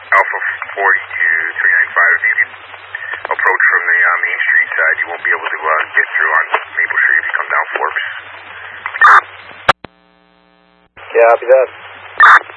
Alpha 42395, if you can approach from the Main Street side, you won't be able to get through on Maple Street if you come down Forbes. Copy that.